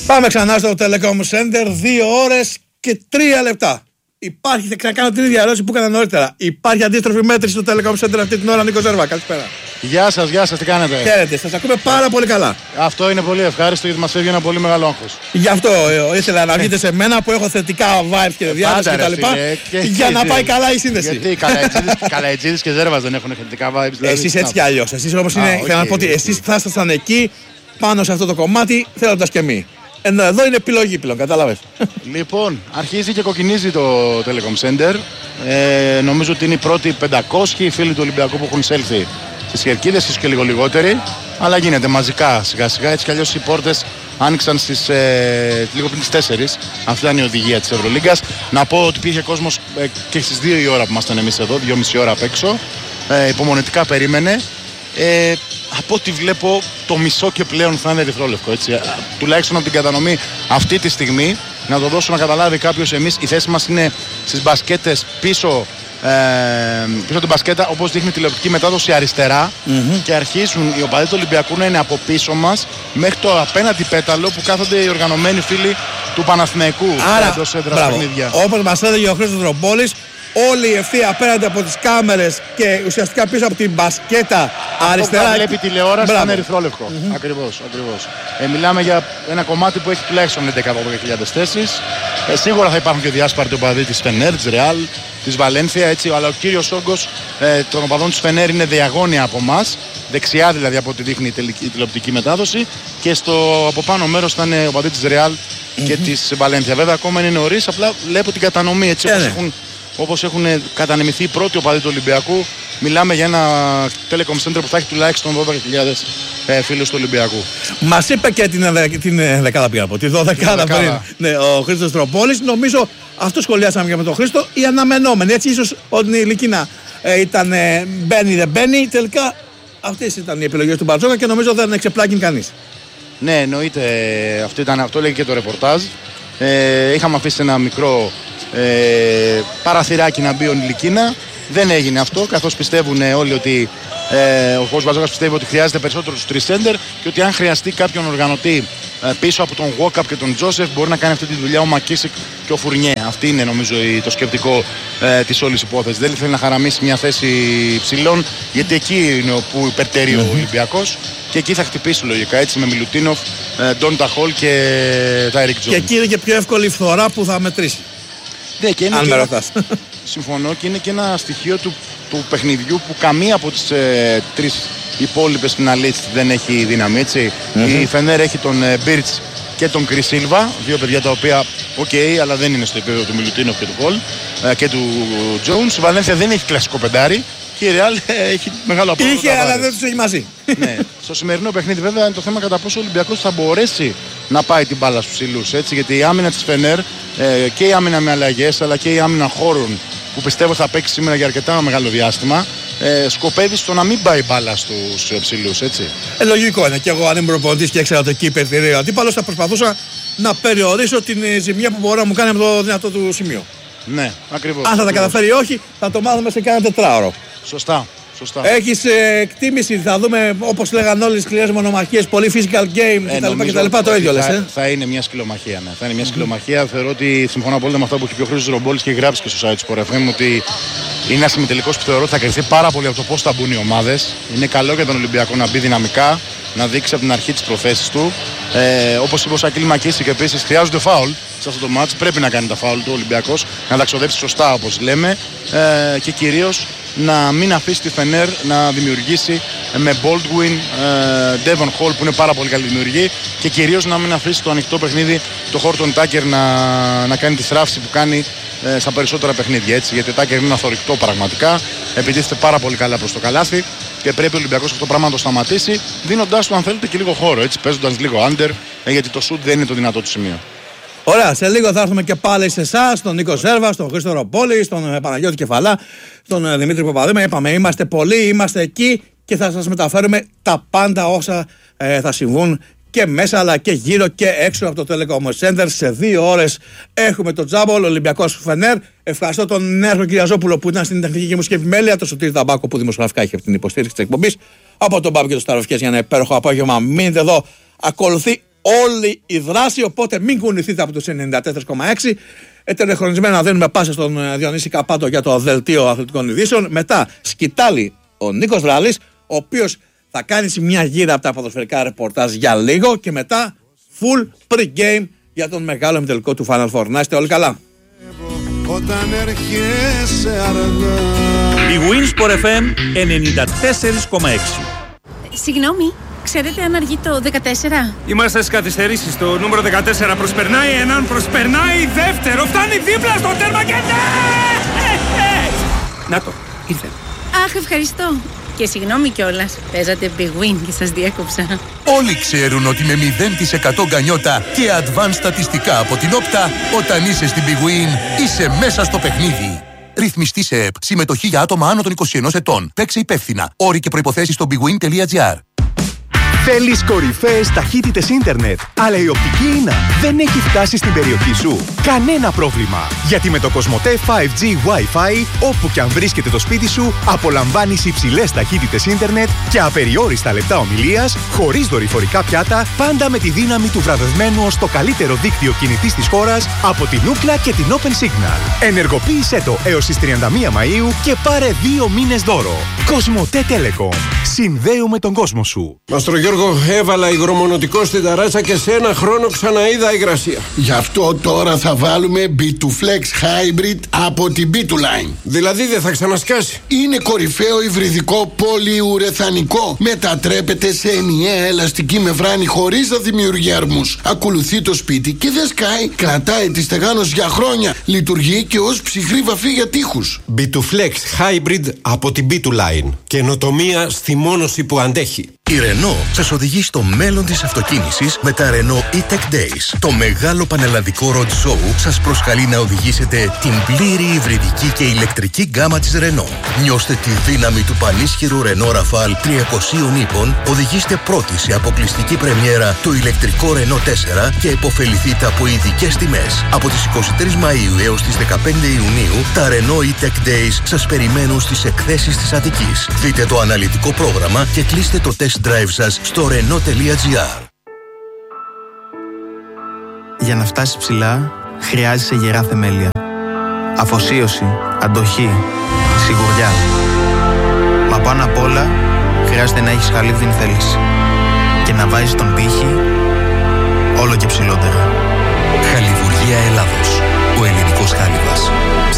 Πάμε ξανά στο Telecom Center, 2 ώρες και 3 λεπτά. Υπάρχει, θα κάνω την ίδια ερώτηση που έκανα νωρίτερα. Υπάρχει αντίστροφη μέτρηση στο Telecom Center αυτή την ώρα, Νίκο Ζέρβα? Καλησπέρα. Γεια σας, τι κάνετε? Χαίρετε, σας ακούμε πάρα πολύ καλά. Αυτό είναι πολύ ευχάριστο γιατί μας φεύγει ένα πολύ μεγάλο άγχος. Γι' αυτό ήθελα να βγείτε σε μένα που έχω θετικά vibes και διάθεση κτλ. Για να πάει καλά η σύνδεση. Γιατί Καλαϊτζίδης και Ζέρβας δεν έχουν θετικά vibes? Δηλαδή. Εσείς έτσι κι αλλιώς. Εσείς όμως είναι. Θέλω να πω ότι εσείς θα ήσασταν εκεί πάνω σε αυτό το κομμάτι θέλοντας και εμείς. Ενώ εδώ είναι επιλογή πλέον, κατάλαβες. Λοιπόν, αρχίζει και κοκκινίζει το Telecom Center. Νομίζω ότι είναι οι πρώτοι 500 φίλοι του Ολυμπιακού που έχουν εισέλθει στις κερκίδες, ίσως και λίγο λιγότεροι. Αλλά γίνεται μαζικά σιγά σιγά. Έτσι κι αλλιώς οι πόρτες άνοιξαν λίγο πριν τις 4. Αυτή ήταν η οδηγία της Ευρωλίγκας. Να πω ότι υπήρχε κόσμος και στις 2 η ώρα που ήμασταν εμείς εδώ, 2,5 ώρα απ' έξω. Υπομονετικά περίμενε. Από ό,τι βλέπω το μισό και πλέον θα είναι ερυθρόλευκο, έτσι. Τουλάχιστον από την κατανομή αυτή τη στιγμή, να το δώσω να καταλάβει κάποιος, εμείς η θέση μας είναι στις μπασκέτες πίσω την μπασκέτα, όπως δείχνει τηλεοπτική μετάδοση αριστερά, και αρχίζουν οι οπαδοί του Ολυμπιακού να είναι από πίσω μας μέχρι το απέναντι πέταλο που κάθονται οι οργανωμένοι φίλοι του Παναθηναϊκού. Άρα, όπως μας έδωσε ο Χρήστος Δρομπόλης, όλη η ευθεία απέναντι από τις κάμερες και ουσιαστικά πίσω από την μπασκέτα αριστερά. Αυτό που βλέπει τηλεόραση θα είναι ερυθρόλευκο. Ακριβώς. Μιλάμε για ένα κομμάτι που έχει τουλάχιστον 11-12.000 θέσεις. Σίγουρα θα υπάρχουν και διάσπαρτοι οπαδοί της Φενέρ, της Ρεάλ, της Βαλένθια, έτσι, αλλά ο κύριος όγκος των οπαδών της Φενέρ είναι διαγώνια από εμάς, δεξιά δηλαδή από ό,τι δείχνει η τηλεοπτική μετάδοση, και στο από πάνω μέρος θα είναι οπαδοί της Ρεάλ και της Βαλένθια. Βέβαια ακόμα είναι νωρίς, απλά βλέπω την κατανομή έτσι όπως έχουν κατανεμηθεί οι πρώτοι οπαδοί του Ολυμπιακού. Μιλάμε για ένα Telecom Center που θα έχει τουλάχιστον 12.000 φίλους του Ολυμπιακού. Μας είπε και την δεκάδα πήγα από τη 12η πριν, ναι, ο Χρήστος Τροπόλης. Νομίζω αυτό σχολιάσαμε και με τον Χρήστο. Οι αναμενόμενοι, έτσι, ίσως ότι η Λικίνα ήταν μπαίνει δεν μπαίνει. Τελικά αυτές ήταν οι επιλογές του Μπαρτζόκα και νομίζω δεν εξεπλάγει κανείς. Ναι, εννοείται, αυτό λέγει και το ρεπορτάζ. Είχαμε αφήσει ένα μικρό παραθυράκι να μπει ο Νιλικίνα. Δεν έγινε αυτό, καθώς πιστεύουν όλοι ότι ο Κώστας Μπαρτζόκας πιστεύει ότι χρειάζεται περισσότερους 3 center και ότι αν χρειαστεί κάποιον οργανωτή πίσω από τον Walkup και τον Τζόσεφ μπορεί να κάνει αυτή τη δουλειά ο Μακίσικ και ο Φουρνιέ. Αυτή είναι νομίζω το σκεπτικό της όλης υπόθεσης. Δεν θέλει να χαραμίσει μια θέση ψηλών, γιατί εκεί είναι που υπερτερεί ο Ολυμπιακός και εκεί θα χτυπήσει λογικά, έτσι, με Μιλουτίνοφ, Ντόντα Χολ και Τάιρικ Τζόνς. Και εκεί είναι και πιο εύκολη φθορά που θα μετρήσει. Ναι, και είναι αν με ρωτάς. Συμφωνώ, και είναι και ένα στοιχείο του παιχνιδιού που καμία από τις 3 υπόλοιπες φιναλίστ δεν έχει δύναμη, έτσι. Η Φενέρ έχει τον Μπίρτς και τον Κρις Σίλβα, δύο παιδιά τα οποία αλλά δεν είναι στο επίπεδο του Μιλουτίνοφ και του Πολ και του Τζόουνς. Η Βαλένθια δεν έχει κλασικό πεντάρι και η Ρεάλ έχει μεγάλο απόδοτο. Είχε, αλλά δεν τους έχει μαζί. Ναι. Στο σημερινό παιχνίδι βέβαια είναι το θέμα κατά πόσο ο Ολυμπιακός θα μπορέσει να πάει την μπάλα στους ψηλούς, έτσι, γιατί η άμυνα της Φενέρ και η άμυνα με αλλαγές αλλά και η άμυνα χώρων που πιστεύω θα παίξει σήμερα για αρκετά μεγάλο διάστημα, σκοπεύει στο να μην πάει μπάλα στους ψηλούς, έτσι. Λογικό είναι. Και εγώ, αν ήμουν προπονητής και έξερα το εκεί υπερτηρεί ο αντίπαλος, θα προσπαθούσα να περιορίσω την ζημιά που μπορεί να μου κάνει από το δυνατό του σημείο. Ναι, ακριβώς. Αν θα τα καταφέρει ή όχι, θα το μάθουμε σε κάνα τετράωρο. Σωστά. Έχεις εκτίμηση, θα δούμε όπως λέγανε όλες τις σκληρές μονομαχίες, πολύ physical game κτλ. Το ίδιο λες. Θα είναι μια σκυλομαχία, ναι. Θα είναι μια σκυλομαχία. Θεωρώ ότι συμφωνώ απόλυτα με αυτό που έχει πει ο Χρήστος Ρομπόλης και έχει γράψει και στο site του Sport FM, ότι είναι ένα συμμετελικός που θεωρώ ότι θα κρυφθεί πάρα πολύ από το πώς θα μπουν οι ομάδες. Είναι καλό για τον Ολυμπιακό να μπει δυναμικά, να δείξει από την αρχή τις προθέσεις του. Όπως είπε ο Σακίλ Μακίσικ, επίσης χρειάζονται φάουλ σε αυτό το μάτς. Πρέπει να κάνει τα φάουλ του Ολυμπιακός, να τα ξοδέψει σωστά όπως λέμε, και κυρίως να μην αφήσει τη Φενέρ να δημιουργήσει με Baldwin, Devon Hall που είναι πάρα πολύ καλή δημιουργή, και κυρίως να μην αφήσει το ανοιχτό παιχνίδι το Horton Tucker να κάνει τη θράψη που κάνει στα περισσότερα παιχνίδια, έτσι, γιατί ο Tucker είναι αθωρηκτό πραγματικά, επιτίθεται πάρα πολύ καλά προς το καλάθι και πρέπει ο Ολυμπιακός αυτό το πράγμα να το σταματήσει, δίνοντάς του αν θέλετε και λίγο χώρο, έτσι, παίζοντας λίγο under, γιατί το shoot δεν είναι το δυνατό του σημείο. Ωραία, σε λίγο θα έρθουμε και πάλι σε εσάς, τον Νίκο Ζέρβα, τον Χρήστο Ροπόλη, τον Παναγιώτη Κεφαλά, τον Δημήτρη Παπαδήμα. Είπαμε, είμαστε πολλοί, είμαστε εκεί και θα σας μεταφέρουμε τα πάντα όσα θα συμβούν και μέσα αλλά και γύρω και έξω από το Telecom Center. Σε 2 ώρες έχουμε το Τζάμπολ, Ολυμπιακός Φενέρ. Ευχαριστώ τον Νέαρχο Κυριαζόπουλο που ήταν στην τεχνική και μουσική επιμέλεια, τον Σωτήρη Ταμπάκο που δημοσιογραφικά είχε την υποστήριξη της εκπομπής, από τον Μπάμπη και τον Σταυροφιές για ένα υπέροχο απόγευμα. Μείνετε εδώ, ακολουθεί όλη η δράση. Οπότε μην κουνηθείτε από τους 94,6. Ετερεχρονισμένα να δίνουμε πάσα στον Διονύση Καπάτο για το δελτίο αθλητικών ειδήσεων. Μετά σκητάλη ο Νίκος Βράλης, ο οποίος θα κάνει μια γύρα από τα ποδοσφαιρικά ρεπορτάζ για λίγο. Και μετά full pre-game για τον μεγάλο ημιτελικό του Final Four. Να είστε όλοι καλά. Όταν έρχεσαι αργά. Η Winsport FM 94,6. Συγγνώμη, ξέρετε αν αργεί το 14? Είμαστε στις καθυστερήσεις. Το νούμερο 14 προσπερνάει έναν, προσπερνάει δεύτερο. Φτάνει δίπλα στο τέρμα και ναι! Να το, ήρθε. Αχ, ευχαριστώ. Και συγγνώμη κιόλας, παίζατε Big Win και σας διέκοψα. Όλοι ξέρουν ότι με 0% γκανιότα και advanced στατιστικά από την Όπτα, όταν είσαι στην Big Win, είσαι μέσα στο παιχνίδι. Ρυθμιστή σε ΕΠ. Συμμετοχή για άτομα άνω των 21 ετών. Παίξε υπεύθυνα. Όροι και προϋποθέσεις στο bigwin.gr. Θέλεις κορυφαίες ταχύτητες ίντερνετ, αλλά η οπτική ίνα δεν έχει φτάσει στην περιοχή σου? Κανένα πρόβλημα, γιατί με το Κοσμοτέ 5G Wi-Fi, όπου και αν βρίσκεται το σπίτι σου, απολαμβάνεις υψηλές ταχύτητες ίντερνετ και απεριόριστα λεπτά ομιλίας, χωρίς δορυφορικά πιάτα, πάντα με τη δύναμη του βραβευμένου ως το καλύτερο δίκτυο κινητής της χώρας από την Ookla και την Open Signal. Ενεργοποίησέ το έως τις 31 Μαΐου και πάρε 2 μήνες δώρο. Κοσμοτέ Telecom. Συνδέουμε τον κόσμο σου. Μαστρο Γιώργο, έβαλα υγρομονωτικό στην ταράτσα και σε ένα χρόνο ξαναείδα υγρασία. Γι' αυτό τώρα θα βάλουμε B2Flex Hybrid από την B2Line. Δηλαδή δεν θα ξανασκάσει? Είναι κορυφαίο υβριδικό πολυουρεθανικό. Μετατρέπεται σε ενιαία ελαστική μεμβράνη χωρίς να δημιουργεί αρμούς. Ακολουθεί το σπίτι και δεν σκάει. Κρατάει τη στεγάνωση για χρόνια. Λειτουργεί και ως ψυχρή βαφή για τοίχους. B2Flex Hybrid από την B2Line. Καινοτομία στη μόνωση που αντέχει. Η Renault σας οδηγεί στο μέλλον της αυτοκίνησης με τα Renault E-Tech Days. Το μεγάλο πανελλαδικό road show σας προσκαλεί να οδηγήσετε την πλήρη υβριδική και ηλεκτρική γκάμα της Renault. Νιώστε τη δύναμη του πανίσχυρου Renault Rafale 300 ύπων, οδηγήστε πρώτοι σε αποκλειστική πρεμιέρα το ηλεκτρικό Renault 4 και επωφεληθείτε από ειδικές τιμές. Από τις 23 Μαΐου έως τις 15 Ιουνίου, τα Renault E-Tech Days σας περιμένουν στις εκθέσεις της Αττικής. Δείτε το αναλυτικό πρόγραμμα και κλείστε το test drive σας στο Renault.gr. Για να φτάσεις ψηλά, χρειάζεσαι γερά θεμέλια. Αφοσίωση, αντοχή, σιγουριά. Μα πάνω απ' όλα, χρειάζεται να έχεις χαλίβδιν θέληση. Και να βάζεις τον πύχη όλο και ψηλότερα. Χαλιβουργία Ελλάδος. Ο ελληνικός χάλιβας.